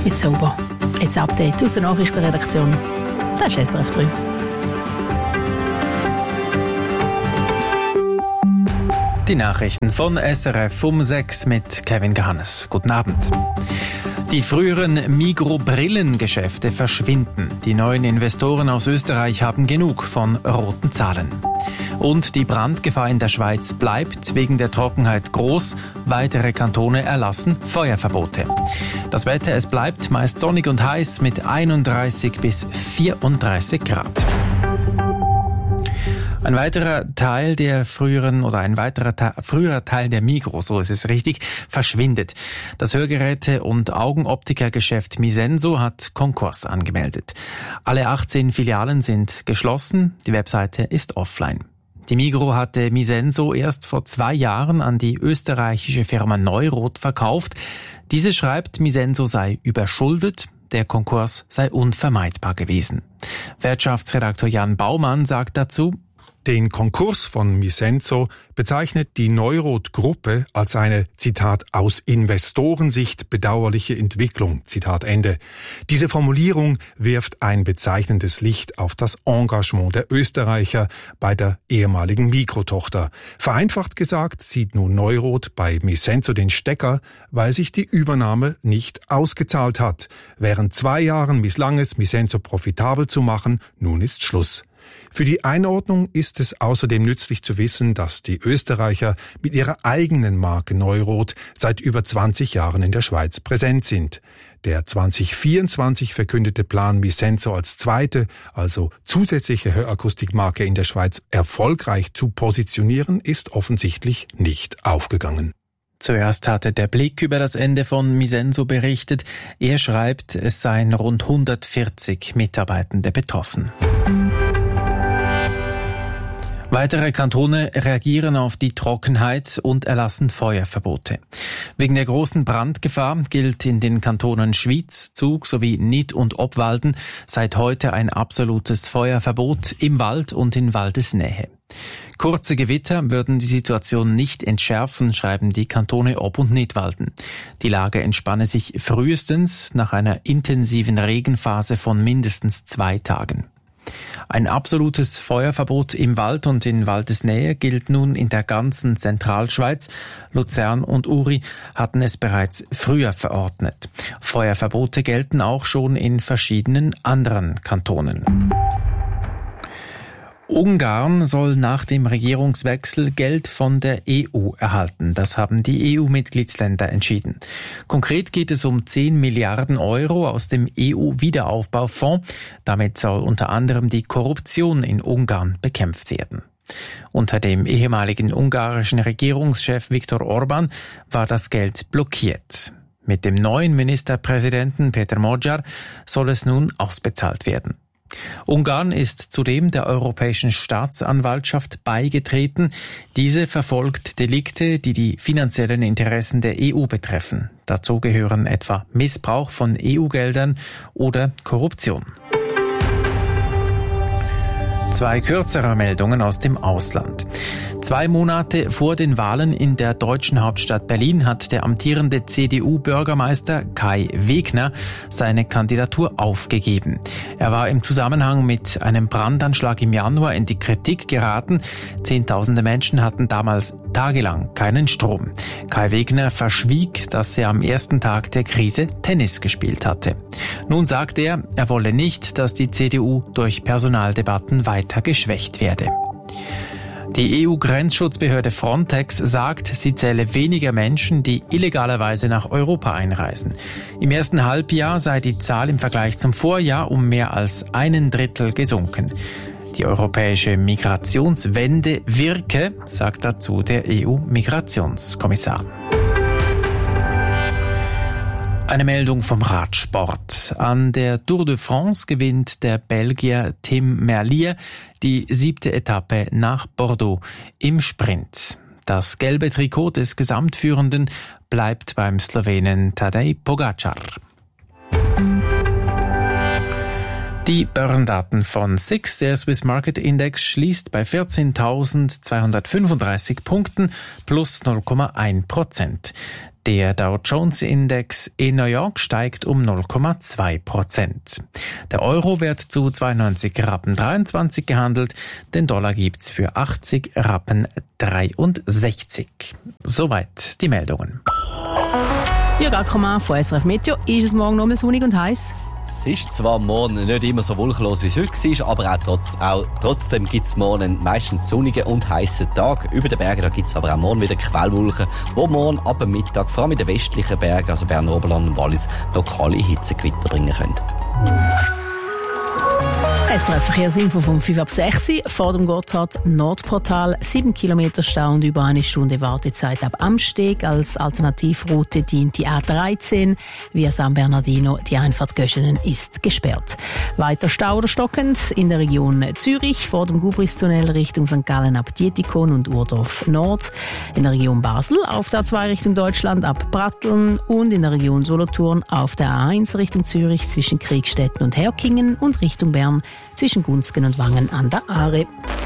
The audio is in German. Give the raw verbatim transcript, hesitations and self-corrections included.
mit sauber. Jetzt Update aus der Nachrichtenredaktion. Das ist S R F drei. Die Nachrichten von S R F um sechs mit Kevin Gehannes. Guten Abend. Die früheren Migros-Brillengeschäfte verschwinden. Die neuen Investoren aus Österreich haben genug von roten Zahlen. Und die Brandgefahr in der Schweiz bleibt wegen der Trockenheit groß. Weitere Kantone erlassen Feuerverbote. Das Wetter, es bleibt meist sonnig und heiß mit einunddreißig bis vierunddreißig Grad. Ein weiterer Teil der früheren oder ein weiterer Te- früherer Teil der Migros, so ist es richtig, verschwindet. Das Hörgeräte- und Augenoptikergeschäft Misenso hat Konkurs angemeldet. Alle achtzehn Filialen sind geschlossen, die Webseite ist offline. Die Migros hatte Misenso erst vor zwei Jahren an die österreichische Firma Neurot verkauft. Diese schreibt, Misenso sei überschuldet, der Konkurs sei unvermeidbar gewesen. Wirtschaftsredakteur Jan Baumann sagt dazu: Den Konkurs von Misenso bezeichnet die Neurot-Gruppe als eine, Zitat, aus Investorensicht bedauerliche Entwicklung, Zitat Ende. Diese Formulierung wirft ein bezeichnendes Licht auf das Engagement der Österreicher bei der ehemaligen Mikrotochter. Vereinfacht gesagt zieht nun Neurot bei Misenso den Stecker, weil sich die Übernahme nicht ausgezahlt hat. Während zwei Jahren misslang es, Misenso profitabel zu machen, nun ist Schluss. Für die Einordnung ist es außerdem nützlich zu wissen, dass die Österreicher mit ihrer eigenen Marke Neurot seit über zwanzig Jahren in der Schweiz präsent sind. Der zwanzig vierundzwanzig verkündete Plan, Misenso als zweite, also zusätzliche Hörakustikmarke in der Schweiz erfolgreich zu positionieren, ist offensichtlich nicht aufgegangen. Zuerst hatte der Blick über das Ende von Misenso berichtet. Er schreibt, es seien rund hundertvierzig Mitarbeitende betroffen. Weitere Kantone reagieren auf die Trockenheit und erlassen Feuerverbote. Wegen der großen Brandgefahr gilt in den Kantonen Schwyz, Zug sowie Nid und Obwalden seit heute ein absolutes Feuerverbot im Wald und in Waldesnähe. Kurze Gewitter würden die Situation nicht entschärfen, schreiben die Kantone Ob- und Nidwalden. Die Lage entspanne sich frühestens nach einer intensiven Regenphase von mindestens zwei Tagen. Ein absolutes Feuerverbot im Wald und in Waldesnähe gilt nun in der ganzen Zentralschweiz. Luzern und Uri hatten es bereits früher verordnet. Feuerverbote gelten auch schon in verschiedenen anderen Kantonen. Ungarn soll nach dem Regierungswechsel Geld von der E U erhalten. Das haben die E U-Mitgliedsländer entschieden. Konkret geht es um zehn Milliarden Euro aus dem E U-Wiederaufbaufonds. Damit soll unter anderem die Korruption in Ungarn bekämpft werden. Unter dem ehemaligen ungarischen Regierungschef Viktor Orbán war das Geld blockiert. Mit dem neuen Ministerpräsidenten Peter Magyar soll es nun ausbezahlt werden. Ungarn ist zudem der Europäischen Staatsanwaltschaft beigetreten. Diese verfolgt Delikte, die die finanziellen Interessen der E U betreffen. Dazu gehören etwa Missbrauch von E U-Geldern oder Korruption. Zwei kürzere Meldungen aus dem Ausland. Zwei Monate vor den Wahlen in der deutschen Hauptstadt Berlin hat der amtierende C D U-Bürgermeister Kai Wegner seine Kandidatur aufgegeben. Er war im Zusammenhang mit einem Brandanschlag im Januar in die Kritik geraten. Zehntausende Menschen hatten damals tagelang keinen Strom. Kai Wegner verschwieg, dass er am ersten Tag der Krise Tennis gespielt hatte. Nun sagt er, er wolle nicht, dass die C D U durch Personaldebatten weiter geschwächt werde. Die E U-Grenzschutzbehörde Frontex sagt, sie zähle weniger Menschen, die illegalerweise nach Europa einreisen. Im ersten Halbjahr sei die Zahl im Vergleich zum Vorjahr um mehr als einen Drittel gesunken. Die europäische Migrationswende wirke, sagt dazu der E U-Migrationskommissar. Eine Meldung vom Radsport. An der Tour de France gewinnt der Belgier Tim Merlier die siebte Etappe nach Bordeaux im Sprint. Das gelbe Trikot des Gesamtführenden bleibt beim Slowenen Tadej Pogačar. Die Börsendaten von S I X, der Swiss Market Index, schließt bei vierzehntausendzweihundertfünfunddreißig Punkten plus null Komma eins Prozent. Der Dow Jones Index in New York steigt um null Komma zwei Prozent. Der Euro wird zu zweiundneunzig Rappen dreiundzwanzig gehandelt, den Dollar gibt's für achtzig Rappen dreiundsechzig. Soweit die Meldungen. Ja, gar komm an, von S R F Meteo ist es morgen nochmal sonnig und heiß. Es ist zwar morgen nicht immer so wolkenlos, wie es heute war, aber auch, trotz, auch trotzdem gibt es morgen einen meistens sonnigen und heißen Tag. Über den Bergen gibt es aber auch morgen wieder Quellwolken, die morgen ab dem Mittag, vor allem in den westlichen Bergen, also Berner Oberland und Wallis, lokale Hitzegewitter bringen können. S R F-Verkehrsinfo vom fünf ab sechs vor dem Gotthard-Nordportal. sieben Kilometer Stau und über eine Stunde Wartezeit ab Amsteg. Als Alternativroute dient die A dreizehn. Via San Bernardino, die Einfahrt Göschenen ist gesperrt. Weiter Stau oder stockend in der Region Zürich vor dem Gubristunnel Richtung Sankt Gallen ab Dietikon und Urdorf Nord. In der Region Basel auf der A zwei Richtung Deutschland ab Bratteln und in der Region Solothurn auf der A eins Richtung Zürich zwischen Kriegstetten und Herkingen und Richtung Bern zwischen Gunzgen und Wangen an der Aare.